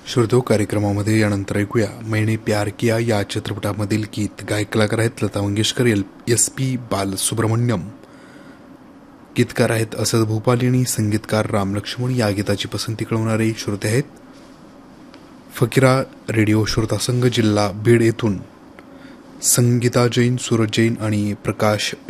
श्रोतो कार्यक्रमामध्ये यानंतर ऐकूया मैंने प्यार किया या चित्रपटामधील गीत. गायक कलाकार आहेत लता मंगेशकर, SP बालसुब्रमण्यम. गीतकार आहेत असद भोपाली आणि संगीतकार राम लक्ष्मण. या गीताची पसंती कळवणारे श्रोते आहेत फकीरा रेडिओ श्रोता संघ, जिल्हा बीड येथून संगीता जैन, सूरज जैन आणि प्रकाश